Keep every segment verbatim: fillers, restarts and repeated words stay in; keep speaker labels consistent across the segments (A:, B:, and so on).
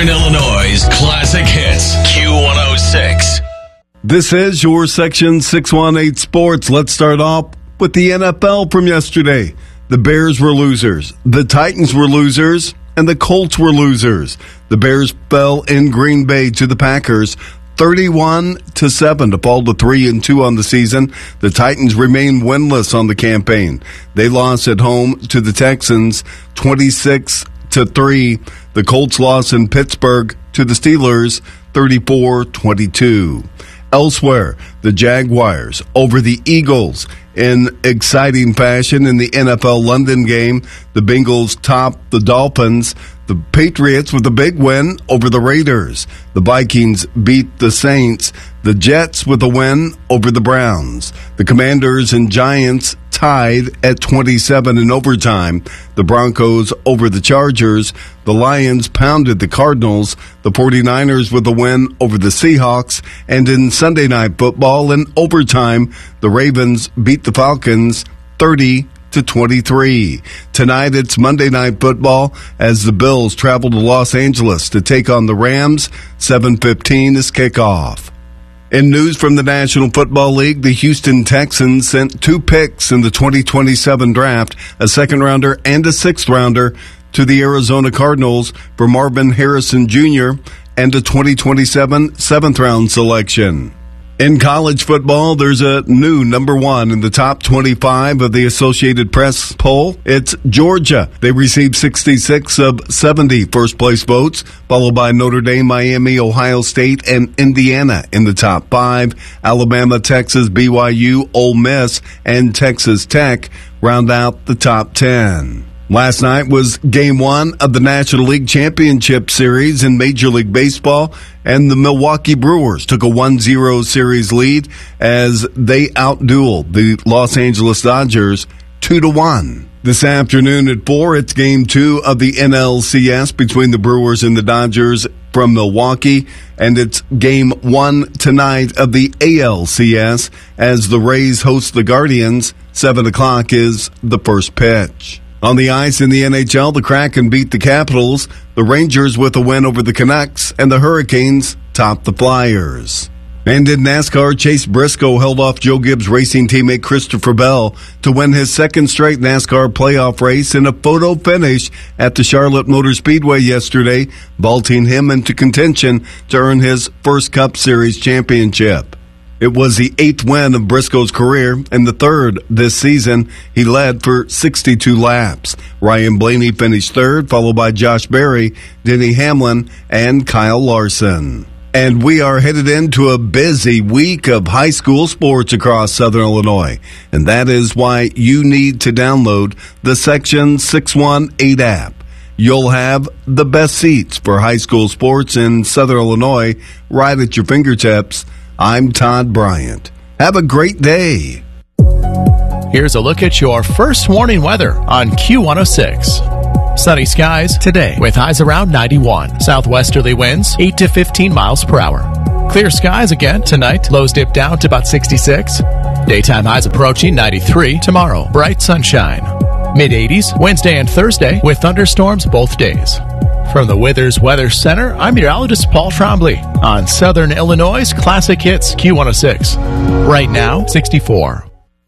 A: Southern Illinois' classic hits, Q one oh six.
B: This is your Section six one eight Sports. Let's start off with the N F L from yesterday. The Bears were losers, the Titans were losers, and the Colts were losers. The Bears fell in Green Bay to the Packers thirty-one to seven to fall to three and two on the season. The Titans remain winless on the campaign. They lost at home to the Texans twenty-six to three. The Colts lost in Pittsburgh to the Steelers thirty-four twenty-two. Elsewhere, the Jaguars over the Eagles in exciting fashion in the N F L London game. The Bengals topped the Dolphins. The Patriots with a big win over the Raiders. The Vikings beat the Saints. The Jets with a win over the Browns. The Commanders and Giants tied at twenty-seven in overtime. The Broncos over the Chargers. The Lions pounded the Cardinals. The 49ers with a win over the Seahawks. And in Sunday Night Football in overtime, the Ravens beat the Falcons thirty to twenty-three. Tonight it's Monday Night Football as the Bills travel to Los Angeles to take on the Rams. seven fifteen is kickoff. In news from the National Football League, the Houston Texans sent two picks in the twenty twenty-seven draft, a second-rounder and a sixth-rounder, to the Arizona Cardinals for Marvin Harrison Junior and a twenty twenty-seven seventh-round selection. In college football, there's a new number one in the top twenty-five of the Associated Press poll. It's Georgia. They received sixty-six of seventy first-place votes, followed by Notre Dame, Miami, Ohio State, and Indiana in the top five. Alabama, Texas, B Y U, Ole Miss, and Texas Tech round out the top ten. Last night was game one of the National League Championship Series in Major League Baseball, and the Milwaukee Brewers took a one zero series lead as they outdueled the Los Angeles Dodgers two to one. This afternoon at four, it's game two of the N L C S between the Brewers and the Dodgers from Milwaukee, and it's game one tonight of the A L C S as the Rays host the Guardians. seven o'clock is the first pitch. On the ice in the N H L, the Kraken beat the Capitals, the Rangers with a win over the Canucks, and the Hurricanes topped the Flyers. And in NASCAR, Chase Briscoe held off Joe Gibbs Racing teammate Christopher Bell to win his second straight NASCAR playoff race in a photo finish at the Charlotte Motor Speedway yesterday, vaulting him into contention to earn his first Cup Series championship. It was the eighth win of Briscoe's career and the third this season. He led for sixty-two laps. Ryan Blaney finished third, followed by Josh Berry, Denny Hamlin, and Kyle Larson. And we are headed into a busy week of high school sports across Southern Illinois. And that is why you need to download the Section six one eight app. You'll have the best seats for high school sports in Southern Illinois right at your fingertips. I'm Todd Bryant. Have a great day.
C: Here's a look at your first warning weather on Q one oh six. Sunny skies today with highs around ninety-one. Southwesterly winds eight to fifteen miles per hour. Clear skies again tonight. Lows dip down to about sixty-six. Daytime highs approaching ninety-three. Tomorrow, bright sunshine. mid eighties Wednesday and Thursday with thunderstorms both days. From the Withers Weather Center, I'm meteorologist Paul Trombley on Southern Illinois' Classic Hits Q one oh six. Right now, sixty-four.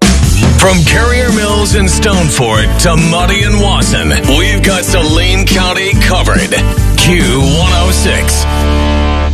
A: From Carrier Mills in Stonefort to Muddy and Wasson, we've got Saline County covered. Q one oh six.